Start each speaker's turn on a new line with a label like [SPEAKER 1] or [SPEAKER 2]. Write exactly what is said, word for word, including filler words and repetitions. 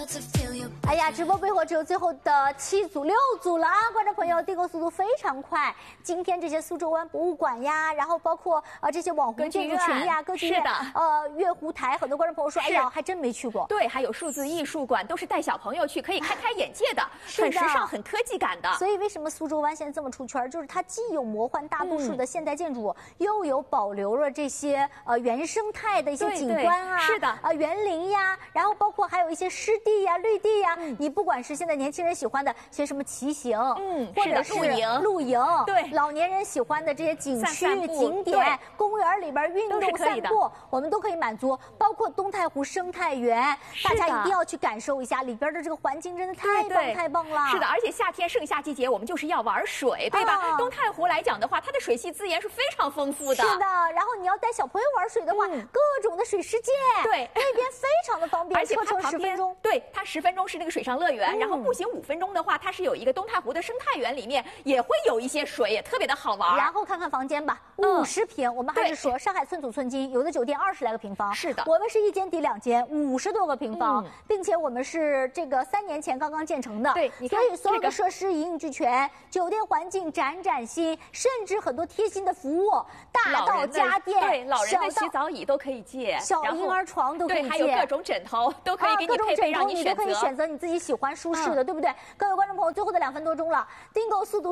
[SPEAKER 1] 哎呀，直播背后只有最后的七组、六组了啊！观众朋友，订购速度非常快。今天这些苏州湾博物馆呀，然后包括呃这些网红建筑群呀、歌剧院，呃月湖台，很多观众朋友说，哎呀，还真没去过。
[SPEAKER 2] 对，还有数字艺术馆，都是带小朋友去，可以开开眼界的，很时尚、很科技感的。
[SPEAKER 1] 所以为什么苏州湾现在这么出圈？就是它既有魔幻大都市的现代建筑，嗯、又有保留了这些呃原生态的一些景观啊，
[SPEAKER 2] 是的，
[SPEAKER 1] 啊、呃、园林呀，然后包括还有一些湿地呀、绿地呀。嗯、你不管是现在年轻人喜欢的些什么骑行，
[SPEAKER 2] 嗯，
[SPEAKER 1] 或者是
[SPEAKER 2] 露营，
[SPEAKER 1] 露营，
[SPEAKER 2] 对，
[SPEAKER 1] 老年人喜欢的这些景区、景点、公园里边运动散步，我们都可以满足。包括东太湖生态园，大家一定要去感受一下里边的这个环境，真的太棒太棒了。
[SPEAKER 2] 是的，而且夏天盛夏季节，我们就是要玩水，对吧？啊、东太湖来讲的话，它的水系资源是非常丰富的。
[SPEAKER 1] 是的，然后你要带小朋友玩水的话，嗯、各种的水世界，
[SPEAKER 2] 对，
[SPEAKER 1] 那边非常的方便，
[SPEAKER 2] 而且
[SPEAKER 1] 车程十分钟。
[SPEAKER 2] 对，它十分钟是那个水上乐园，嗯、然后步行五分钟的话，它是有一个东太湖的生态园，里面也会有一些水，也特别的好玩。
[SPEAKER 1] 然后看看房间吧，五十平，我们还是说上海寸土寸金，有的酒店二十来个平方。
[SPEAKER 2] 是的，
[SPEAKER 1] 我们是一间抵两间，五十多个平方，嗯、并且我们是这个三年前刚刚建成的。
[SPEAKER 2] 对，
[SPEAKER 1] 所以所有的设施一应俱全，酒店环境崭崭新，甚至很多贴心的服务，大到家电，
[SPEAKER 2] 对，老人的洗澡椅都可以借，
[SPEAKER 1] 小婴儿床都可以借，
[SPEAKER 2] 还有各种枕头都可以给你配备，让你选择，
[SPEAKER 1] 你都可以选择你自己喜欢舒适的，对不对？各位观众朋友，最后的两分多钟了，订购速度。